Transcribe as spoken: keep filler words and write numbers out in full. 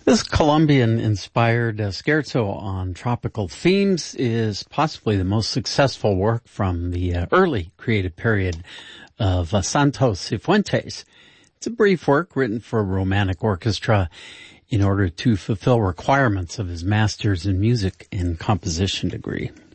This Colombian-inspired uh, scherzo on tropical themes is possibly the most successful work from the uh, early creative period of uh, Santos Cifuentes. It's a brief work written for a romantic orchestra in order to fulfill requirements of his master's in music and composition degree.